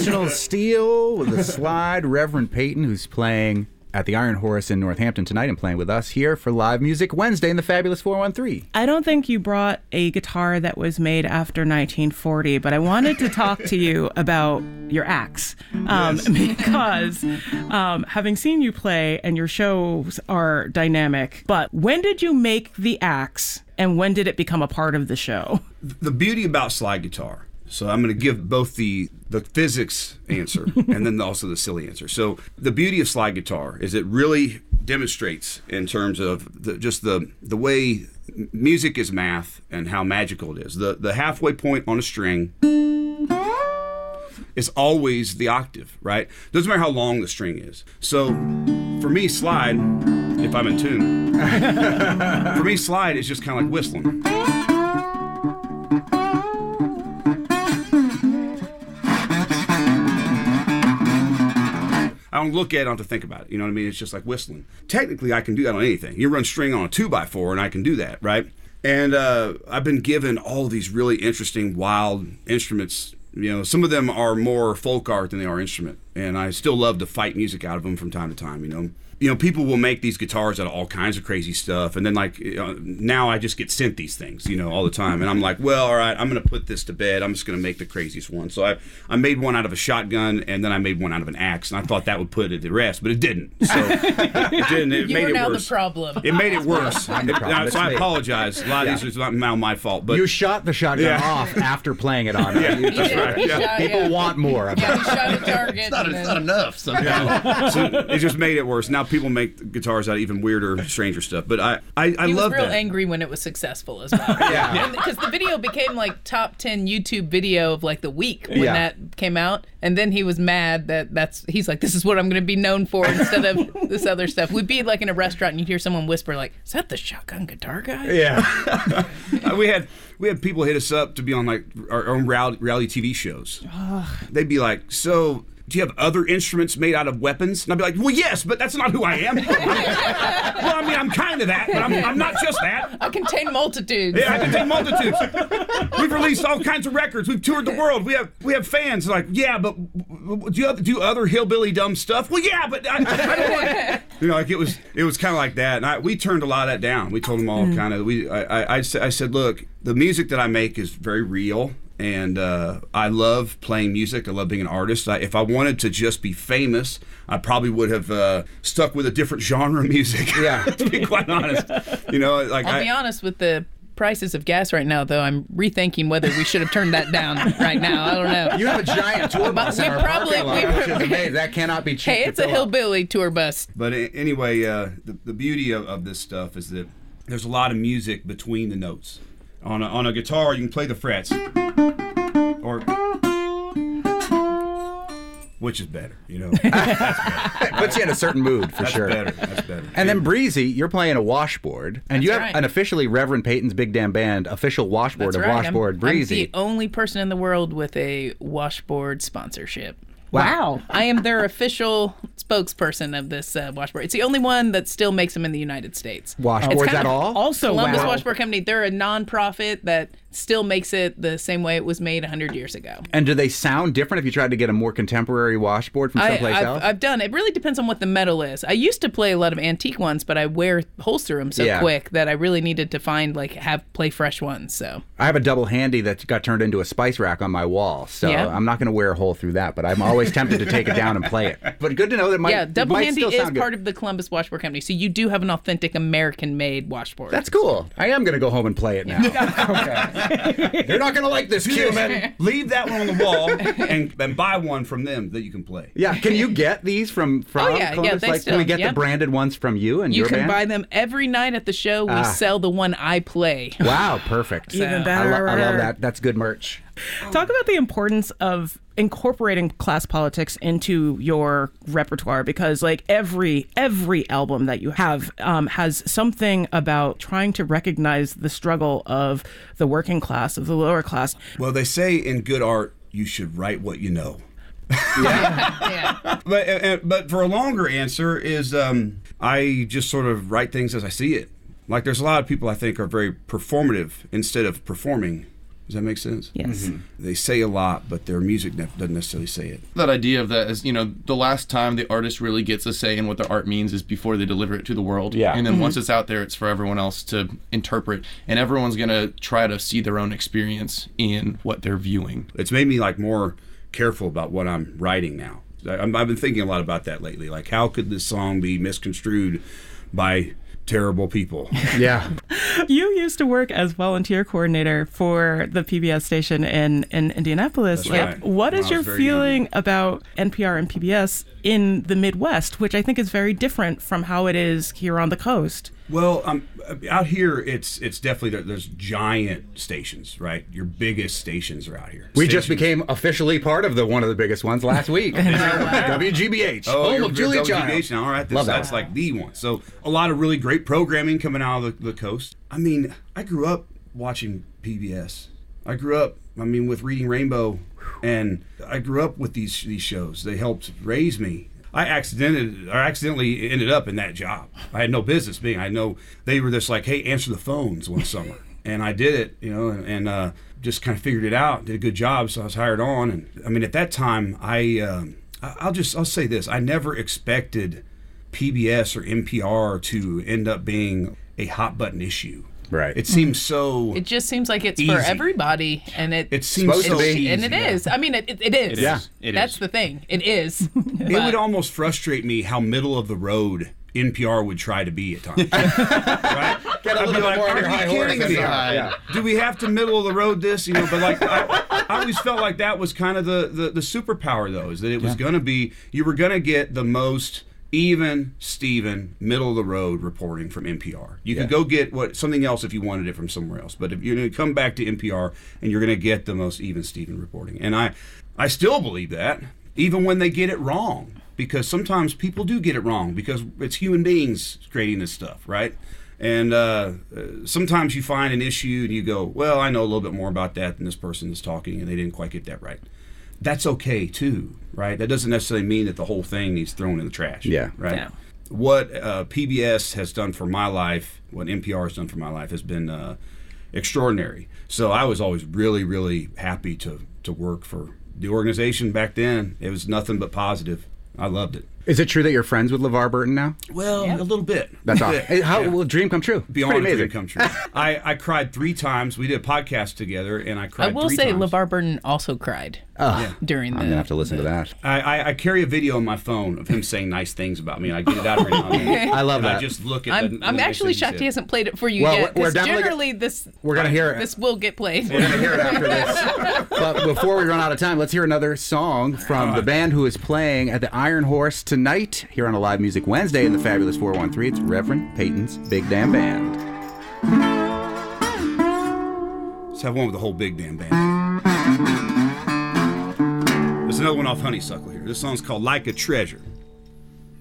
National Steel with the slide. Reverend Peyton, who's playing at the Iron Horse in Northampton tonight and playing with us here for Live Music Wednesday in the Fabulous 413. I don't think you brought a guitar that was made after 1940, but I wanted to talk to you about your axe. Because having seen you play, and your shows are dynamic, but when did you make the axe and when did it become a part of the show? The beauty about slide guitar, so I'm going to give both the physics answer and then also the silly answer. So the beauty of slide guitar is it really demonstrates in terms of the way music is math and how magical it is. The halfway point on a string is always the octave, right? Doesn't matter how long the string is. So for me, slide, if I'm in tune, for me, slide is just kind of like whistling. I don't look at it, I don't have to think about it. You know what I mean? It's just like whistling. Technically, I can do that on anything. You run string on a 2x4 and I can do that, right? And I've been given all these really interesting, wild instruments. You know, some of them are more folk art than they are instrument. And I still love to fight music out of them from time to time, you know. You know, people will make these guitars out of all kinds of crazy stuff, and then now I just get sent these things, you know, all the time, and I'm like, well, all right, I'm going to put this to bed. I'm just going to make the craziest one. So I made one out of a shotgun, and then I made one out of an axe, and I thought that would put it to rest, but it didn't. So it didn't. It you made were it now worse. The problem. It made it worse. I'm the problem. So I apologize. A lot of these is not my fault, but you shot the shotgun off after playing it on. Yeah, that's right. People want more of Yeah, it. he shot a target. It's not enough. So. So it just made it worse. Now people make guitars out of even weirder, stranger stuff. But I he was love real that. angry when it was successful as well. Yeah. Because the video became like top 10 YouTube video of like the week when that came out. And then he was mad he's like, this is what I'm going to be known for instead of this other stuff. We'd be like in a restaurant and you'd hear someone whisper like, is that the shotgun guitar guy? Yeah. we had people hit us up to be on like our own reality TV shows. They'd be like, so do you have other instruments made out of weapons? And I'd be like, well, yes, but that's not who I am. Well, I mean, I'm kind of that, but I'm not just that. I contain multitudes. Yeah, I contain multitudes. We've released all kinds of records. We've toured the world. We have fans. Like, yeah, but do you do other hillbilly dumb stuff? Well, yeah, but I don't want. You know, like it was kind of like that. And we turned a lot of that down. We told them all kind of. I said, look, the music that I make is very real. And I love playing music. I love being an artist. If I wanted to just be famous, I probably would have stuck with a different genre of music. Yeah, to be quite honest. You know, like I'll be honest with the prices of gas right now, though. I'm rethinking whether we should have turned that down right now. I don't know. You have a giant tour bus in our parking lot, which is amazing. That cannot be cheap. Hey, it's a hillbilly tour bus. But anyway, the beauty of this stuff is that there's a lot of music between the notes. On a guitar, you can play the frets, or which is better, you know. It puts you in a certain mood, for sure. That's better. And then Breezy, you're playing a washboard, and That's you have right. an officially Reverend Peyton's Big Damn Band official washboard That's of right. Washboard Breezy. I'm the only person in the world with a washboard sponsorship. Wow. I am their official spokesperson of this washboard. It's the only one that still makes them in the United States. Washboards kind at of all? Also, Columbus wow. Washboard Company, they're a non-profit that still makes it the same way it was made 100 years ago. And do they sound different if you tried to get a more contemporary washboard from someplace else? I've done. It really depends on what the metal is. I used to play a lot of antique ones, but I holster them so quick that I really needed to find, play fresh ones. So I have a double handy that got turned into a spice rack on my wall, so I'm not going to wear a hole through that, but I'm always tempted to take it down and play it. But good to know that double handy still is sound part good. of the Columbus Washboard Company, so you do have an authentic American-made washboard. That's cool. I am going to go home and play it now. Okay. You're not going to like this, Cuban. Leave that one on the wall and buy one from them that you can play. Yeah, can you get these from Oh, yeah, Columbus? they Can we still- get the branded ones from you and You your can band? buy them every night at the show. We sell the one I play. Wow, perfect. Even I better. love that. That's good merch. Talk about the importance of incorporating class politics into your repertoire, because every album that you have has something about trying to recognize the struggle of the working class, of the lower class. Well, they say in good art, you should write what you know. Yeah. But for a longer answer is I just sort of write things as I see it. Like there's a lot of people I think are very performative instead of performing. Does that make sense? Yes. They say a lot, but their music doesn't necessarily say it. That idea of that is, the last time the artist really gets a say in what their art means is before they deliver it to the world. Yeah. And then once it's out there, it's for everyone else to interpret. And everyone's going to try to see their own experience in what they're viewing. It's made me like more careful about what I'm writing now. I've been thinking a lot about that lately. Like, how could this song be misconstrued by terrible people? Yeah. You used to work as volunteer coordinator for the PBS station in Indianapolis. That's right. What When is I your was very feeling young. about NPR and PBS in the Midwest, which I think is very different from how it is here on the coast? Well, out here, it's definitely, there's giant stations, right? Your biggest stations are out here. We just Stations- became officially part of one of the biggest ones last week. WGBH. home you're of Julia WGBH Child. now. All right, Love that. that's like the one. So a lot of really great programming coming out of the coast. I mean, I grew up watching PBS. I grew up, with Reading Rainbow, and I grew up with these shows. They helped raise me. I accidentally ended up in that job. I had no business being. I know they were just like, hey, answer the phones one summer. And I did it, and just kind of figured it out, did a good job, so I was hired on. And at that time, I'll say this. I never expected PBS or NPR to end up being a hot button issue. Right. It seems so. It just seems like it's Easy. for everybody, and It seems Supposed so to be. easy. and it is. I mean, it is. Yeah. It That's is. the thing. It is. It would almost frustrate me how middle of the road NPR would try to be at times. Right? Get a I'd little be bit like, more on are your you high horse. kidding me? Yeah. Do we have to middle of the road this? But like I always felt like that was kind of the superpower, though, is that it was going to be, you were going to get the most even Steven, middle of the road reporting from NPR. You could go get something else if you wanted it from somewhere else, but if you're going to come back to NPR and you're going to get the most even Steven reporting. And I still believe that, even when they get it wrong, because sometimes people do get it wrong because it's human beings creating this stuff, right? And sometimes you find an issue and you go, well, I know a little bit more about that than this person is talking, and they didn't quite get that right. That's okay too, right? That doesn't necessarily mean that the whole thing needs thrown in the trash. Yeah. Right. Yeah. What PBS has done for my life, what NPR has done for my life, has been extraordinary. So I was always really, really happy to work for the organization back then. It was nothing but positive. I loved it. Is it true that you're friends with LeVar Burton now? Well, a little bit. That's A awesome. bit. Hey, how Yeah. will a dream come true? It's Beyond pretty a dream amazing. come true. I cried 3 times. We did a podcast together, and I I cried will 3 say, times. LeVar Burton also cried during I'm the. gonna have to listen to that. I carry a video on my phone of him saying nice things about me, and I get it out every now and then. I love And that. I just look at I'm the I'm nice actually things shocked he said. hasn't played it for you Well, yet. we're 'Cause definitely generally We're gonna hear it. this will get played. We're gonna hear it after this. But before we run out of time, let's hear another song from the band who is playing at the Iron Horse tonight here on a Live Music Wednesday in the Fabulous 413. It's Reverend Peyton's Big Damn Band. Let's have one with the whole big damn band. There's another one off Honeysuckle here. This song's called Like a Treasure.